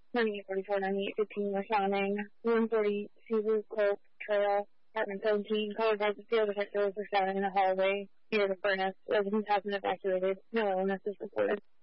98449815 West Shining, 140 Seawood Colt Trail, Apartment 17, colored by the field detectors were shouting in the hallway near the furnace. Residents have been evacuated. No illness is reported.